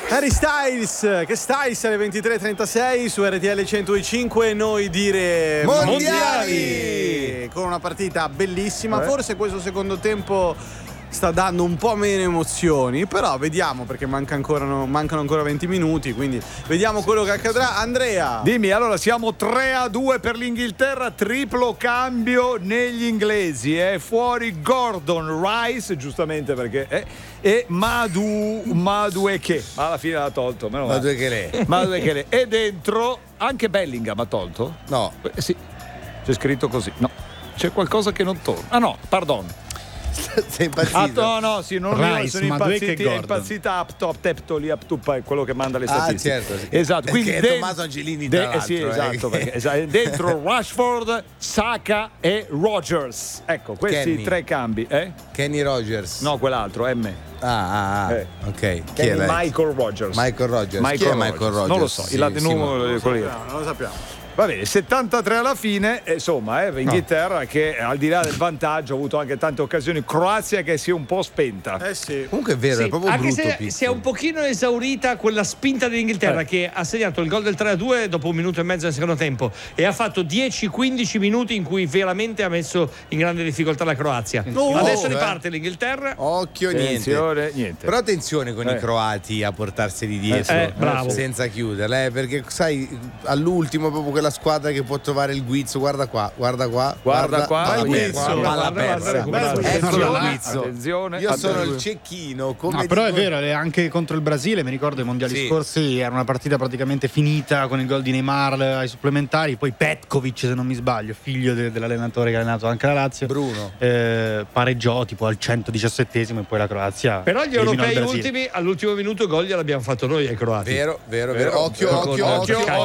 Harry Styles, che Styles alle 23:36 su RTL 105, noi dire mondiali con una partita bellissima. Forse questo secondo tempo sta dando un po' meno emozioni, però vediamo, perché mancano ancora 20 minuti, quindi vediamo quello che accadrà. Andrea, dimmi, allora siamo 3-2 per l'Inghilterra, triplo cambio negli inglesi, è fuori Gordon, Rice, giustamente perché e Madueke, ma alla fine l'ha tolto, Madueke, e dentro anche Bellingham ha tolto? No. Sì, c'è scritto così, no, c'è qualcosa che non torna, non sei impazzito? No, sì, non Rice, sono impazziti, è Gordon. impazzita Teptoli è quello che manda le statistiche. Certo, sì. Esatto, quindi è Tommaso Angelini tra l'altro, sì, esatto, perché dentro Rashford, Saka e Rogers. Ecco, questi tre cambi, Kenny Rogers. No, quell'altro, M. Ok. Chi è Michael Rogers. Michael Rogers. Chi è Michael Rogers? Non lo so, il numero non lo sappiamo. Va bene, 73 alla fine, insomma, Inghilterra che al di là del vantaggio ha avuto anche tante occasioni. Croazia che si è un po' spenta. Sì. Comunque è vero, è proprio anche brutto. se si è un pochino esaurita quella spinta dell'Inghilterra che ha segnato il gol del 3-2 dopo 1 minuto e mezzo del secondo tempo e ha fatto 10-15 minuti in cui veramente ha messo in grande difficoltà la Croazia. Adesso riparte l'Inghilterra. Occhio, niente. Però attenzione con i croati a portarseli dietro, bravo. senza chiuderle, perché sai, all'ultimo proprio quella squadra che può trovare il guizzo, guarda qua, il guizzo. palla persa. Eccolo il guizzo. Attenzione. Io sono il cecchino, come però è vero, anche contro il Brasile, mi ricordo i mondiali scorsi, era una partita praticamente finita con il gol di Neymar ai supplementari, poi Petkovic, se non mi sbaglio, figlio dell'allenatore che ha allenato anche la Lazio, Bruno, pareggiò tipo al 117esimo e poi la Croazia. Però gli europei ultimi all'ultimo minuto gol gliel'abbiamo fatto noi ai croati. vero. Occhio.